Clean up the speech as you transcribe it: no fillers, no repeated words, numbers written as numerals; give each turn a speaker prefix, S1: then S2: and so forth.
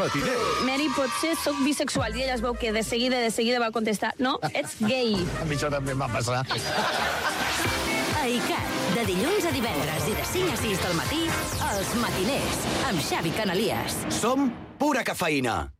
S1: matiner.
S2: Mary, potser sóc bisexual. I ella es veu que de seguida va contestar no, ets gay.
S1: A mi això també em va passar.
S3: A ICAT, de dilluns a divendres i de 5 a 6 del matí, Els Matiners, amb Xavi Canalies.
S4: Som pura cafeïna.